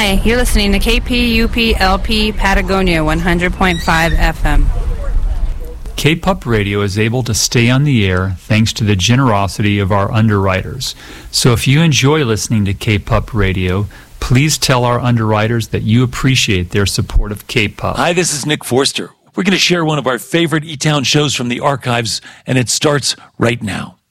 Hi, you're listening to KPUP-LP Patagonia 100.5 FM. K-Pup Radio is able to stay on the air thanks to the generosity of our underwriters. So if you enjoy listening to K-Pup Radio, please tell our underwriters that you appreciate their support of K-Pup. Hi, this is Nick Forster. We're going to share one of our favorite E-Town shows from the archives, and it starts right now.